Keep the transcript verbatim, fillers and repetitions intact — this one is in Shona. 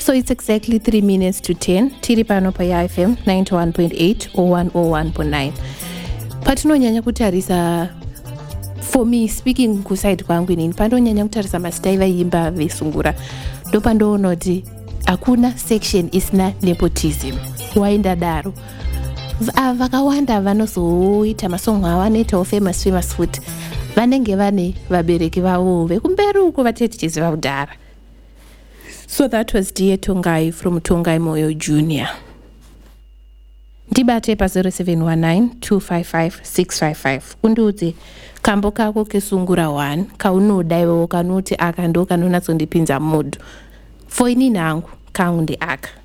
So it's exactly three minutes to ten. Tiri pano pa I F M ninety-one point eight or one oh one point nine. Patinonyanya kutarisa, for me speaking kuside kwangu inini, pandonyanya kutarisa mastai vaimba vesungura. Dopando noti akuna section isna nepotism. Wainda daru. Vakawanda vanozoita masongo avanoita famous famous food. Vanenge vane vabereki vavo vekumberi uko vatetichiziva kudhara. So that was Dear Tongai from Tongai Moyo Junior Ndibate pa zero seven one nine two five five six five five. Kunduze kambo kako kesungura one kaunodaiwo kanuti aka ndo kanonatsondipinza mood. For ini nangu kaundi aka.